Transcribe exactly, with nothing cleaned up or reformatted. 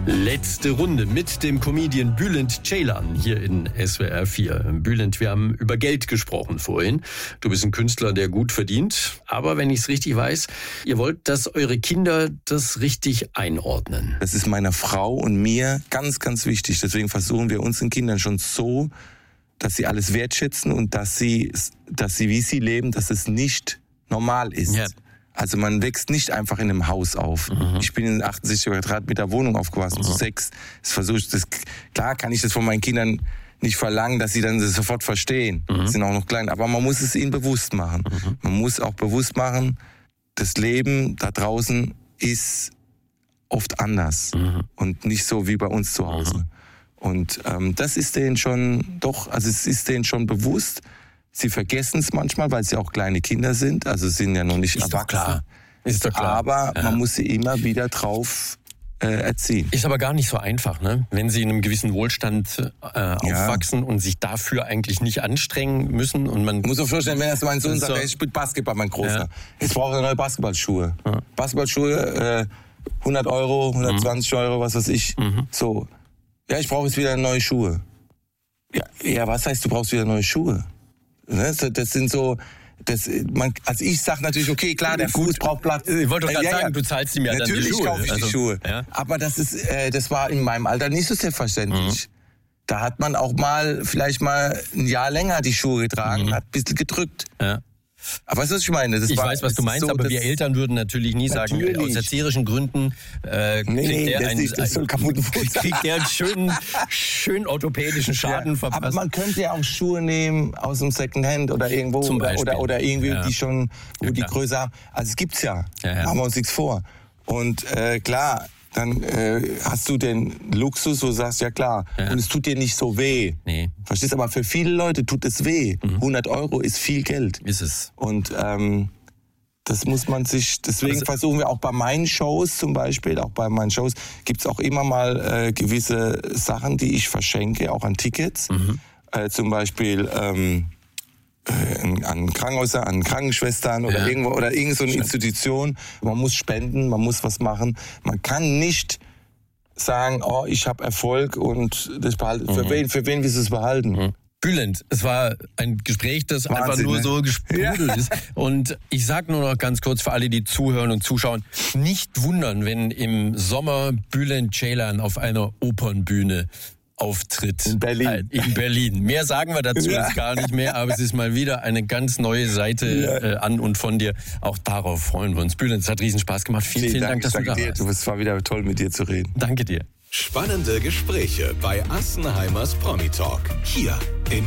Letzte Runde mit dem Comedian Bülent Ceylan hier in S W R vier. Bülent, wir haben über Geld gesprochen vorhin. Du bist ein Künstler, der gut verdient. Aber wenn ich es richtig weiß, ihr wollt, dass eure Kinder das richtig einordnen. Das ist meiner Frau und mir ganz, ganz wichtig. Deswegen versuchen wir unseren Kindern schon so, dass sie alles wertschätzen und dass sie, dass sie wie sie leben, dass es nicht normal ist. Ja. Also man wächst nicht einfach in einem Haus auf. Mhm. Ich bin in achtundsechzig Quadratmeter Wohnung aufgewachsen, mhm. zu sechs. Das versuche ich, das, klar kann ich das von meinen Kindern nicht verlangen, dass sie dann das sofort verstehen. Mhm. Die sind auch noch klein. Aber man muss es ihnen bewusst machen. Mhm. Man muss auch bewusst machen, das Leben da draußen ist oft anders. Mhm. Und nicht so wie bei uns zu Hause. Mhm. Und ähm, das ist denen schon, doch, also es ist denen schon bewusst. Sie vergessen es manchmal, weil sie auch kleine Kinder sind. Also sind ja noch nicht ist erwachsen. Doch klar. Ist doch klar. Aber ja. man muss sie immer wieder drauf äh, erziehen. Ist aber gar nicht so einfach, ne? Wenn sie in einem gewissen Wohlstand äh, aufwachsen ja. und sich dafür eigentlich nicht anstrengen müssen. Und man ich muss mir vorstellen, wenn jetzt mein Sohn sagt, so, ich spiele Basketball, mein Großer. Ja. Jetzt braucht er neue Basketballschuhe. Ja. Basketballschuhe, äh, hundert Euro, hundertzwanzig mhm. Euro, was weiß ich. Mhm. So, ja, ich brauche jetzt wieder neue Schuhe. Ja, ja, was heißt, du brauchst wieder neue Schuhe? Das sind so, das, man, also ich sag natürlich, okay, klar, der Fuß braucht Platz. Ich wollte doch gerade ja, sagen, ja. du zahlst ihm ja natürlich dann die Schuhe. Natürlich kaufe ich also, die Schuhe. Ja. Aber das ist, äh, das war in meinem Alter nicht so selbstverständlich. Mhm. Da hat man auch mal, vielleicht mal ein Jahr länger die Schuhe getragen, mhm. hat ein bisschen gedrückt. Ja. Aber weißt du, was ich meine? Das ich war, weiß, was du meinst, so, aber wir Eltern würden natürlich nie natürlich. sagen, aus erzieherischen Gründen äh, kriegt nee, der einen, nicht, so einen kaputten Fuß. kriegt der einen schönen, schönen orthopädischen Schaden ja, verpasst. Aber man könnte ja auch Schuhe nehmen aus dem Secondhand oder irgendwo Zum oder, oder, oder irgendwie, ja. die schon, wo ja, die Größe haben. Also es gibt's ja. ja, ja. Machen wir uns nichts vor. Und äh, klar, dann äh, hast du den Luxus, wo du sagst, ja klar, ja. und es tut dir nicht so weh. Nee. Verstehst du? Aber für viele Leute tut es weh. Mhm. hundert Euro ist viel Geld. Ist es. Und ähm, das muss man sich, deswegen also, versuchen wir auch bei meinen Shows zum Beispiel, auch bei meinen Shows, gibt's auch immer mal äh, gewisse Sachen, die ich verschenke, auch an Tickets. Mhm. Äh, zum Beispiel ähm, äh, an Krankenhäuser, an Krankenschwestern oder ja. irgendwo oder irgendeine so eine Institution. Man muss spenden, man muss was machen. Man kann nicht sagen, oh, ich habe Erfolg und das behalte. Mhm. Für wen, für wen willst du es behalten? Mhm. Bülent, es war ein Gespräch, das Wahnsinn, einfach nur ne? so gesprudelt ja. ist. Und ich sag nur noch ganz kurz für alle, die zuhören und zuschauen, nicht wundern, wenn im Sommer Bülent Ceylan auf einer Opernbühne auftritt. In Berlin. In Berlin. Mehr sagen wir dazu ja. jetzt gar nicht mehr, aber es ist mal wieder eine ganz neue Seite ja. äh, an und von dir. Auch darauf freuen wir uns. Bülent, es hat riesen Spaß gemacht. Vielen, vielen, vielen Dank, Dank, dass du da warst. Du, es war wieder toll, mit dir zu reden. Danke dir. Spannende Gespräche bei Assenheimers Promi Talk. Hier in